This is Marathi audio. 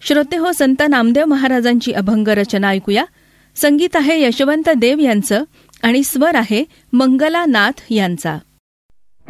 श्रोते हो, संत नामदेव महाराजांची अभंग रचना ऐकूया. संगीत आहे यशवंत देव यांचं आणि स्वर आहे मंगला नाथ यांचा.